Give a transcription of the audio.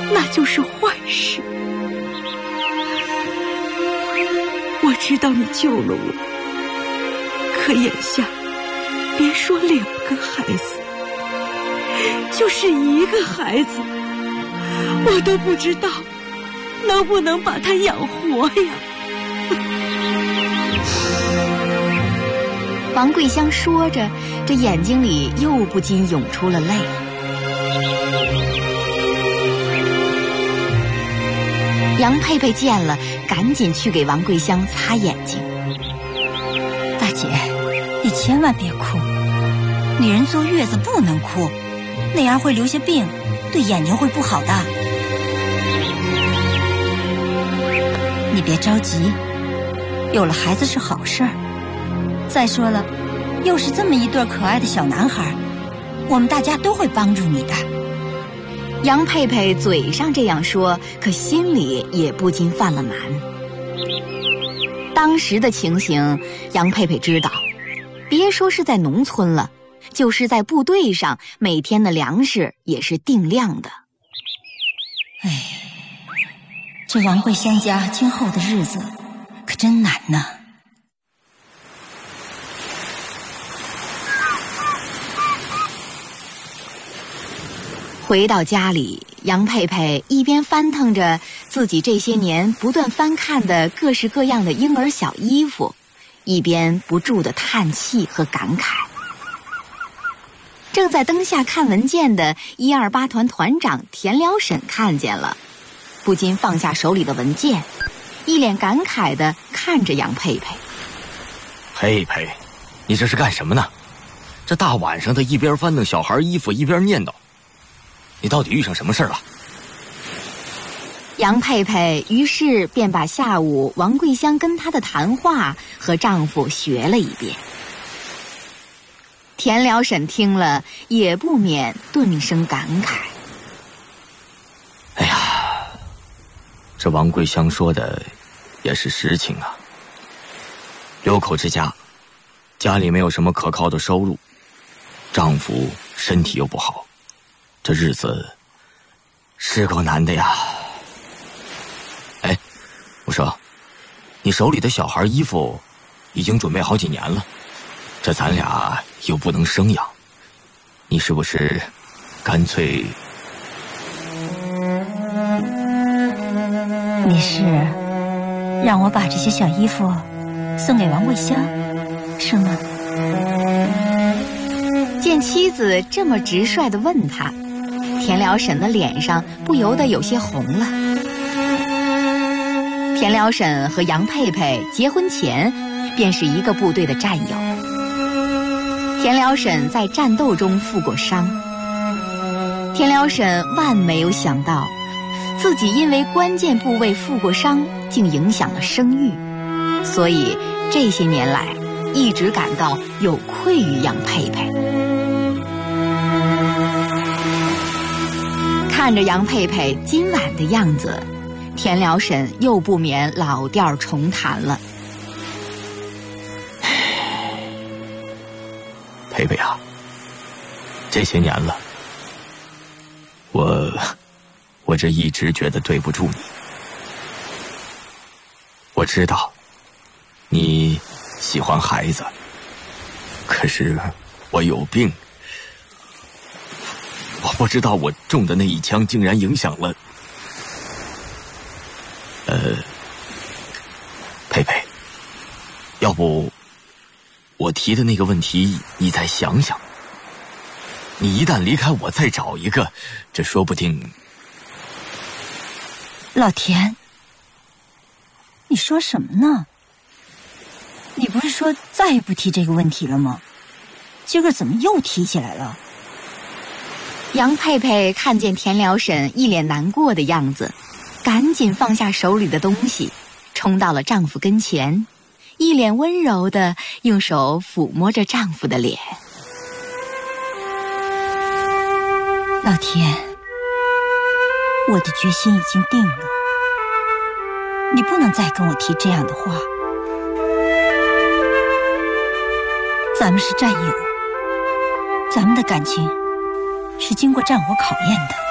那就是坏事。我知道你救了我，可眼下别说2个孩子，就是1个孩子，我都不知道能不能把他养活呀。 王桂香说着，这眼睛里又不禁涌出了泪。杨佩佩见了，赶紧去给王桂香擦眼睛。 大姐，你千万别哭，女人坐月子不能哭，那样会留下病，对眼睛会不好的。你别着急，有了孩子是好事儿。再说了，又是这么一对可爱的小男孩，我们大家都会帮助你的。 杨佩佩嘴上这样说，可心里也不禁犯了难。当时的情形，杨佩佩知道，别说是在农村了，就是在部队上，每天的粮食也是定量的。 哎，这王桂香家今后的日子可真难呢。 回到家里，杨佩佩一边翻腾着自己这些年不断翻看的各式各样的婴儿小衣服，一边不住地叹气和感慨。正在灯下看文件的128团团长田辽沈看见了，不禁放下手里的文件，一脸感慨地看着杨佩佩。 佩佩，你这是干什么呢？这大晚上的，一边翻弄小孩衣服一边念叨，你到底遇上什么事了？ 杨佩佩于是便把下午王桂香跟她的谈话和丈夫学了一遍。田辽沈听了也不免顿声感慨。 哎呀，这王桂香说的也是实情啊。6口之家，家里没有什么可靠的收入，丈夫身体又不好，这日子是够难的呀。哎，我说，你手里的小孩衣服已经准备好几年了，这咱俩又不能生养，你是不是干脆…… 你是让我把这些小衣服送给王桂香，是吗？ 见妻子这么直率地问他，田辽沈的脸上不由得有些红了。田辽沈和杨佩佩结婚前便是一个部队的战友，田辽沈在战斗中负过伤，田辽沈万没有想到自己因为关键部位负过伤，竟影响了生育，所以这些年来一直感到有愧于杨佩佩。看着杨佩佩今晚的样子，田辽沈又不免老调重弹了。 佩佩啊，这些年了，我这一直觉得对不住你。我知道你喜欢孩子，可是我有病，我不知道我中的那一枪竟然影响了……佩佩，要不我提的那个问题你再想想，你一旦离开我再找一个，这说不定…… 老田，你说什么呢？你不是说再也不提这个问题了吗？今个怎么又提起来了？ 杨佩佩看见田辽沈一脸难过的样子，赶紧放下手里的东西，冲到了丈夫跟前，一脸温柔地用手抚摸着丈夫的脸。 老田，我的决心已经定了，你不能再跟我提这样的话。咱们是战友，咱们的感情是经过战火考验的。